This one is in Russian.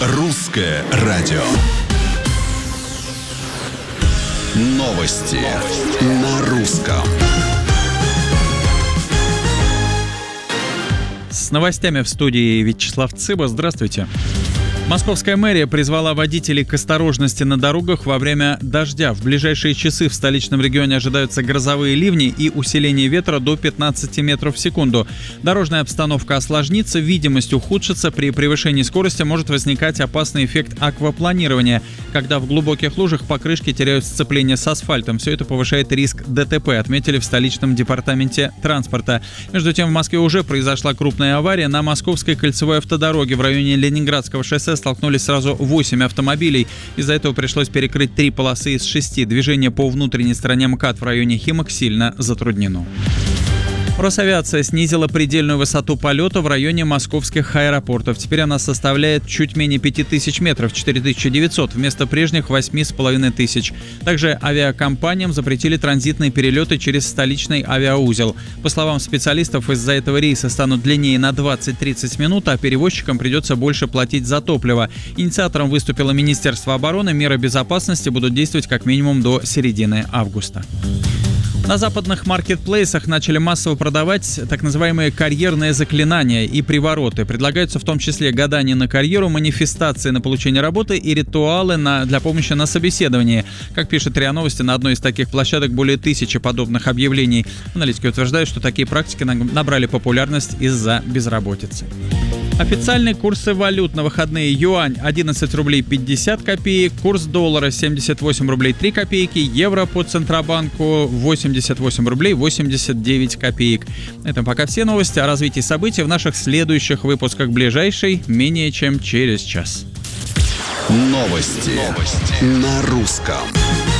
Русское радио. Новости на русском. С новостями в студии Вячеслав Цыба. Здравствуйте. Московская мэрия призвала водителей к осторожности на дорогах во время дождя. В ближайшие часы в столичном регионе ожидаются грозовые ливни и усиление ветра до 15 метров в секунду. Дорожная обстановка осложнится, видимость ухудшится. При превышении скорости может возникать опасный эффект аквапланирования, когда в глубоких лужах покрышки теряют сцепление с асфальтом. Все это повышает риск ДТП, отметили в столичном департаменте транспорта. Между тем, в Москве уже произошла крупная авария. На Московской кольцевой автодороге в районе Ленинградского шоссе столкнулись сразу 8 автомобилей. Из-за этого пришлось перекрыть 3 полосы из 6. Движение по внутренней стороне МКАД в районе Химок сильно затруднено. Росавиация снизила предельную высоту полета в районе московских аэропортов. Теперь она составляет чуть менее 5000 метров, 4900, вместо прежних 8500. Также авиакомпаниям запретили транзитные перелеты через столичный авиаузел. По словам специалистов, из-за этого рейсы станут длиннее на 20-30 минут, а перевозчикам придется больше платить за топливо. Инициатором выступило Министерство обороны. Меры безопасности будут действовать как минимум до середины августа. На западных маркетплейсах начали массово продавать так называемые карьерные заклинания и привороты. Предлагаются в том числе гадания на карьеру, манифестации на получение работы и ритуалы для помощи на собеседовании. Как пишет РИА Новости, на одной из таких площадок более 1000 подобных объявлений. Аналитики утверждают, что такие практики набрали популярность из-за безработицы. Официальные курсы валют на выходные: юань 11 рублей 50 копеек, курс доллара 78 рублей 3 копейки, евро по Центробанку 88 рублей 89 копеек. На этом пока все новости. О развитии событий в наших следующих выпусках, ближайший менее чем через час. Новости на русском.